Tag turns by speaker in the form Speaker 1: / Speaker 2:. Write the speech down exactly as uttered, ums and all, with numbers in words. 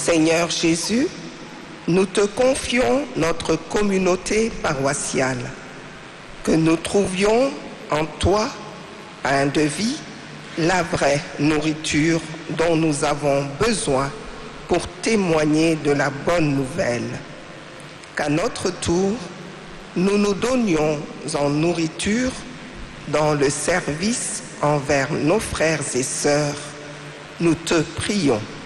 Speaker 1: Seigneur Jésus, nous te confions notre communauté paroissiale, que nous trouvions en toi, pain de vie, la vraie nourriture dont nous avons besoin pour témoigner de la bonne nouvelle. Qu'à notre tour, nous nous donnions en nourriture dans le service envers nos frères et sœurs. Nous te prions.